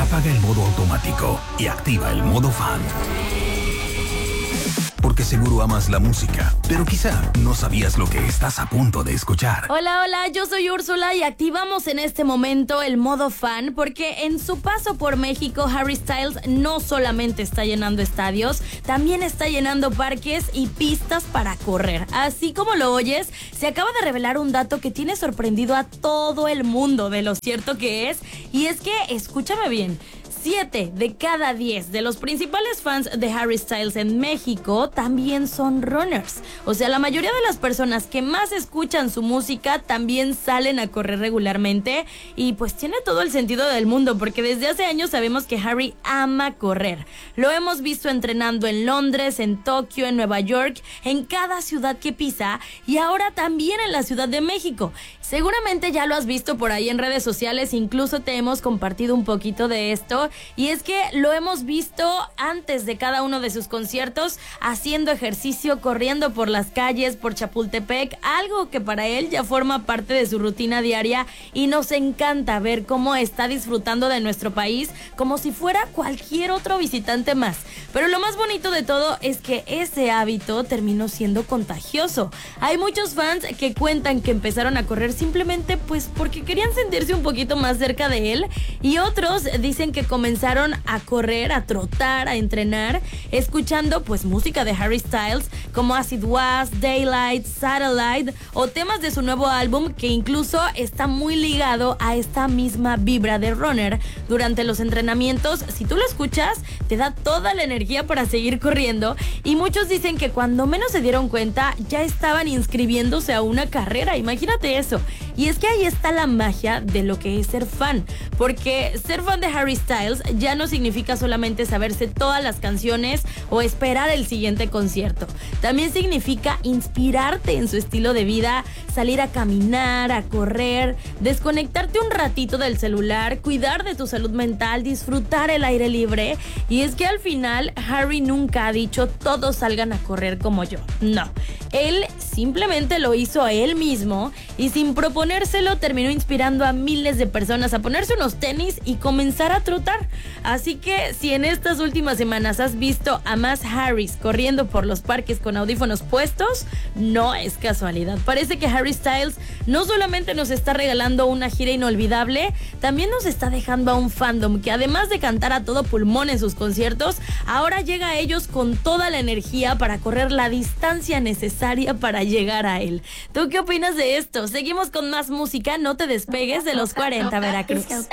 Apaga el modo automático y activa el modo fan. Porque seguro amas la música, pero quizá no sabías lo que estás a punto de escuchar. Hola, yo soy Úrsula y activamos en este momento el modo fan porque en su paso por México, Harry Styles no solamente está llenando estadios, también está llenando parques y pistas para correr. Así como lo oyes, se acaba de revelar un dato que tiene sorprendido a todo el mundo de lo cierto que es, y es que, escúchame bien, 7 de cada 10 de los principales fans de Harry Styles en México también son runners. O sea, la mayoría de las personas que más escuchan su música también salen a correr regularmente, y pues tiene todo el sentido del mundo porque desde hace años sabemos que Harry ama correr. Lo hemos visto entrenando en Londres, en Tokio, en Nueva York, en cada ciudad que pisa, y ahora también en la Ciudad de México. Seguramente ya lo has visto por ahí en redes sociales, incluso te hemos compartido un poquito de esto, y es que lo hemos visto antes de cada uno de sus conciertos haciendo ejercicio, corriendo por las calles, por Chapultepec, algo que para él ya forma parte de su rutina diaria, y nos encanta ver cómo está disfrutando de nuestro país como si fuera cualquier otro visitante más. Pero lo más bonito de todo es que ese hábito terminó siendo contagioso. Hay muchos fans que cuentan que empezaron a correr simplemente pues porque querían sentirse un poquito más cerca de él, y otros dicen que comenzaron a correr, a trotar, a entrenar, escuchando pues música de Harry Styles como Acid Was, Daylight, Satellite o temas de su nuevo álbum, que incluso está muy ligado a esta misma vibra de runner. Durante los entrenamientos, si tú lo escuchas, te da toda la energía para seguir corriendo, y muchos dicen que cuando menos se dieron cuenta ya estaban inscribiéndose a una carrera. Imagínate eso. Y es que ahí está la magia de lo que es ser fan, porque ser fan de Harry Styles ya no significa solamente saberse todas las canciones o esperar el siguiente concierto. También significa inspirarte en su estilo de vida, salir a caminar, a correr, desconectarte un ratito del celular, cuidar de tu salud mental, disfrutar el aire libre. Y es que al final Harry nunca ha dicho todos salgan a correr como yo. No, él simplemente lo hizo a él mismo, y sin proponérselo terminó inspirando a miles de personas a ponerse unos tenis y comenzar a trotar. Así que si en estas últimas semanas has visto a más Harrys corriendo por los parques con audífonos puestos, no es casualidad. Parece que Harry Styles no solamente nos está regalando una gira inolvidable, también nos está dejando a un fandom que, además de cantar a todo pulmón en sus conciertos, ahora llega a ellos con toda la energía para correr la distancia necesaria para llegar a él. ¿Tú qué opinas de esto? Seguimos con más música, no te despegues de los 40 Veracruz.